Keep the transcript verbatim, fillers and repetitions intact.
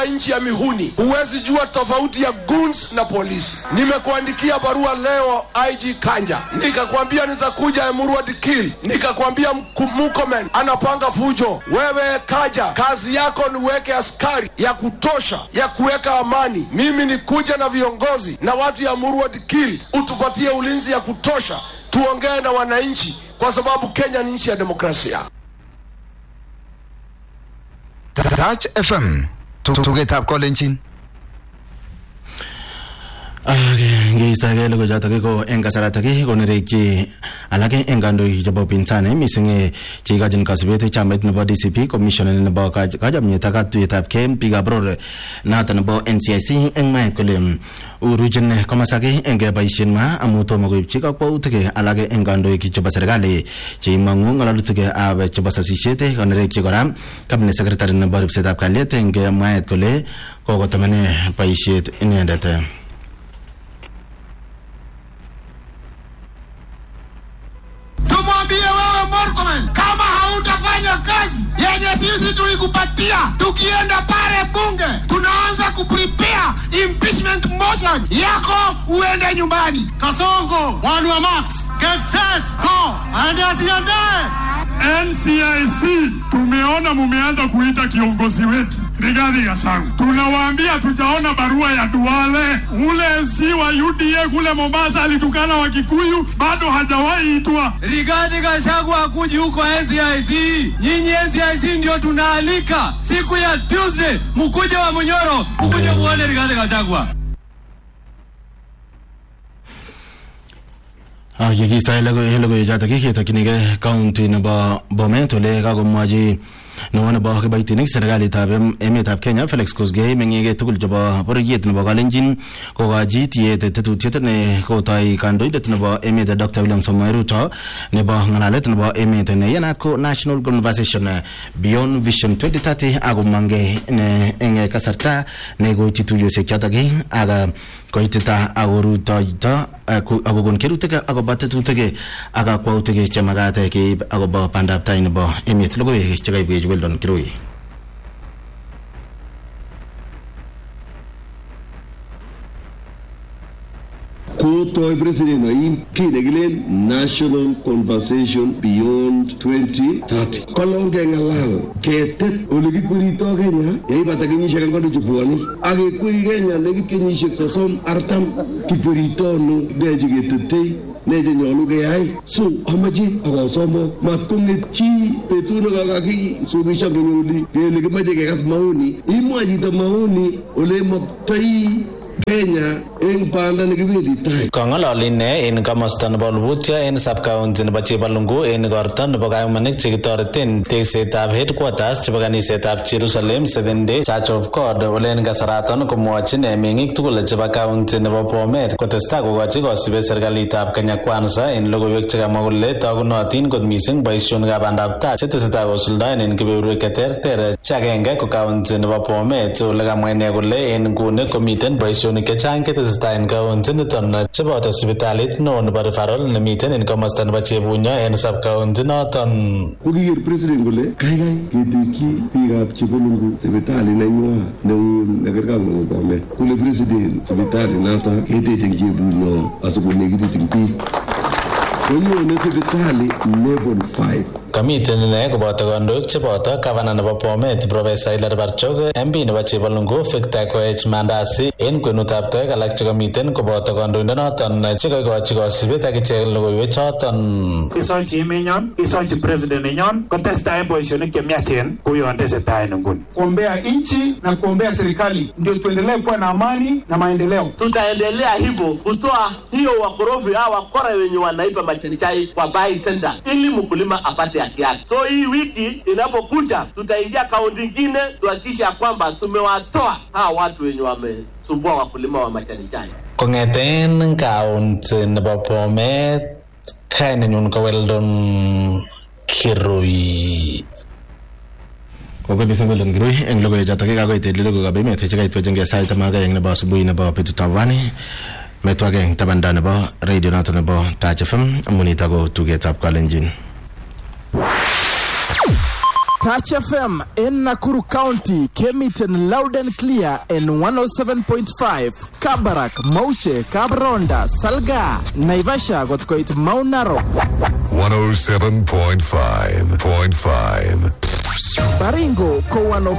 nchi ya mihuni. Huwezi jua tofauti ya goons na polisi. Nimekuandikia barua leo I G Kanja, nikakwambia nitakuja Emurua Dikil, nikakwambia Murkomen anapanga fujo. Wewe Kaja, kazi yako ni weke askari ya kutosha ya kuweka amani. Mimi nikuja na viongozi na watu ya Emurua Dikil, utupatie ulinzi ya kutosha, tuongee na wananchi, kwa sababu Kenya ni nchi ya demokrasia. Touch F M tugetab kolenjin. Okay, ngiistake logo jatake ko eng kasaratake ko nerekyi alake eng kandoik chebo pinsani mising cheikochin kasubet chamait nebo D C P commissioner nebo kachomyet ak katuiyetab kei biikab boror noto nebo N C I C eng mwaet kole uruchin komasake eng boisienwa amu tomo koipchi kakwautik alake eng kandoik chebo serikali cheimong'u ng'alalutik ab chebo sasisiet. Konerekyi kora cabinet secretary nebo ripsetab kalyet eng mwaet kole kokotemene boisiet inendet. Tumwambie wewe Murkomen, kama hautafanya kazi yenye sisi tulikupatia, tukienda pale bunge tunaanza kuprepare impeachment motion yako, uende nyumbani. Kasongo, one wa max, get set, go, aende asiandae. N C I C tumeona mumeanza kuita kiongozi wetu Rigathi Gachagua. Tunawaambia tutaona barua ya Duale. Ule M C wa U D A kule Mombasa alitukana wa Kikuyu, bado hajawahi itwa. Rigathi Gachagua akuji huko N C I C. Nyinyi N C I C ndio tunaalika siku ya Tuesday, mkuje wa Munyoro, mkuje muone Rigathi Gachagua. Ah, yekista helego helego yatake ketakinige county nebo Bomet ole kagomwaji no nebo kibaitinik serikalitab emetab Kenya Felix Kosgei meng'ike tugul chebo bororiet nebo Kalenjin kokochi tiet tetutiet ne kotoi kandoindet nebo emet Doctor William Samoei Ruto nebo ng'alalet nebo emet ne yanat ko National Conversation Beyond Vision twenty thirty akomange ne eng kasarta ne koiti tuiyosiek chotok ak koitita akorutoito akokon kerutik akobo tetutik ak akwautik chemagat keib akobo bandab tai nebo emet. Logoiwek chekaibwech Weldon Kirui. Kotoi president Naim kinegilen National Conversation Beyond twenty thirty. Kolonge ngalal ketet ole kikwerito Kenya yeibata kenyisiek ang'wanu chebwoni ak kekweri Kenya nekit kenyisiek sosom artam kikwerito no deje ketetei neje nyolu keyai. So amache akasomo matkong'et chi betut nekakakisubisha konyoli kele kimache kekas maoni, imwa chito maoni ole maktoi Kenya eng panda nekibendi tai. Kong'ololi ine en komosta nebo Lubutyo en sub-county nebo Chebalungu en igorto nebo kayumanik chekitoreten teksetab headquarters chebo kanisetab Jerusalem Seventh Day Church of God ole en kasaraton komwochin meng'ik tugul chebo county nebo Bomet kotestai kokochi kosibet serikalitab Kenya Kwanza en logoiwek chekamwa kole togunotin kot mising boisionikab bandab tai chetesetai kosuldaen en kebeberwek cheterter che agenge ko county nebo Bomet ole kamwa ine kole en nguni komiten boisionik chechang chetesetai en county niton cheboto sipitalit neo nebo referral nemiten en komosta nebo Chebunyo en sub-county noton. Kokiker president kole kaikai ketekyi biikab Chebulungu sipitali nenywa neu nekerkei nebo Bomet. Kole president sipitali noto ketechin Chebunyo asikonekitechin biik. Konyone sipitali level five. Kamiten ine koboto kandoik cheboto gavana nebo Bomet Professor Hilary Barchok, M P nebo Chebalungu Victor Koech Mandasi en kwenutab toek alak chekamiten koboto kandoindonoton chekoikochi kosibet ak ichek logoiwek choton. Kisochi emenyon, kisochi president nenyon kotestai boisionik chemiachen kuyon tesetai nguni. Kuombea nchi na kuombea serikali ndio tuendelee kuwa na amani na maendeleo. Tutaendelea hivyo kutoa hiyo wakorofi au wakora wenye wanaipa majani chai kwa buy center ili mkulima apate haki yake. So hii wiki inapokuja tutaingia kaunti nyingine tuhakikisha kwamba tumewatoa hawa watu wenye wamesumbua wakulima wa majani chai. Kongeten kaunti nebo Bomet kainenyun ko Weldon Kirui. Kobe mising Weldon Kirui eng logoiwek chotok kakoit logoiwekab emet chekaitwech eng sait taman ak aeng nebo asubuhi nebo betutab rani. Metwake eng tabanda nebo radio noto nebo Touch F M amunito ko tugetab Kalenjin. Touch F M in Nakuru County came it in loud and clear in one oh seven point five. Kabarak, Mauche, Kabronda, Salga, Naivasha got quite Mount Narok. one oh seven point five point five. Baringo, ko one oh